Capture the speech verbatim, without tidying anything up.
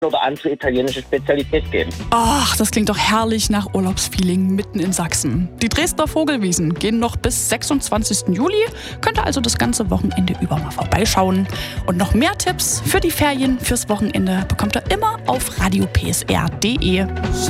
oder andere italienische Spezialität geben. Ach, das klingt doch herrlich nach Urlaubsfeeling mitten in Sachsen. Die Dresdner Vogelwiesen gehen noch bis sechsundzwanzigsten Juli. Könnt ihr also das ganze Wochenende über mal vorbeischauen. Und noch mehr Tipps für die Ferien, fürs Wochenende bekommt ihr immer auf radio p s r punkt d e.